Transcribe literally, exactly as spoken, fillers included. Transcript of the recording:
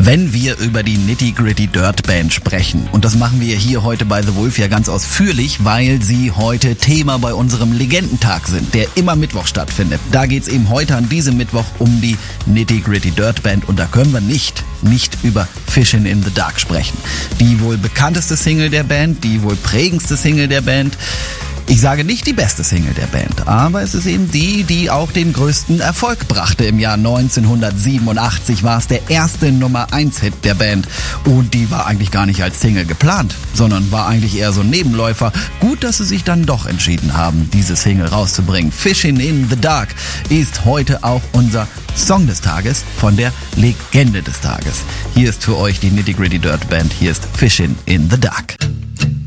wenn wir über die Nitty Gritty Dirt Band sprechen. Und das machen wir hier heute bei The Wolf ja ganz ausführlich, weil sie heute Thema bei unserem Legendentag sind, der immer Mittwoch stattfindet. Da geht's eben heute an diesem Mittwoch um die Nitty Gritty Dirt Band und da können wir nicht, nicht über Fishin' in the Dark sprechen. Die wohl bekannteste Single der Band, die wohl prägendste Single der Band. Ich sage nicht die beste Single der Band, aber es ist eben die, die auch den größten Erfolg brachte. Im Jahr neunzehnhundertsiebenundachtzig war es der erste Nummer eins Hit der Band und die war eigentlich gar nicht als Single geplant, sondern war eigentlich eher so ein Nebenläufer. Gut, dass sie sich dann doch entschieden haben, diese Single rauszubringen. Fishin' in the Dark ist heute auch unser Song des Tages von der Legende des Tages. Hier ist für euch die Nitty Gritty Dirt Band, hier ist Fishin' in the Dark.